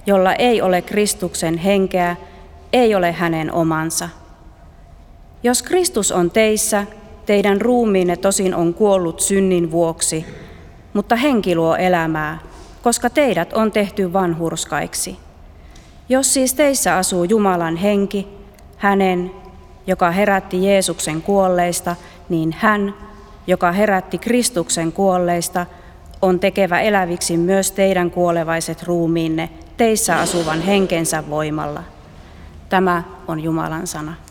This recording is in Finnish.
jolla ei ole Kristuksen henkeä, ei ole hänen omansa. Jos Kristus on teissä, teidän ruumiinne tosin on kuollut synnin vuoksi, mutta henki luo elämää, koska teidät on tehty vanhurskaiksi. Jos siis teissä asuu Jumalan henki, hänen, joka herätti Jeesuksen kuolleista, niin hän, joka herätti Kristuksen kuolleista, on tekevä eläviksi myös teidän kuolevaiset ruumiinne teissä asuvan henkensä voimalla. Tämä on Jumalan sana.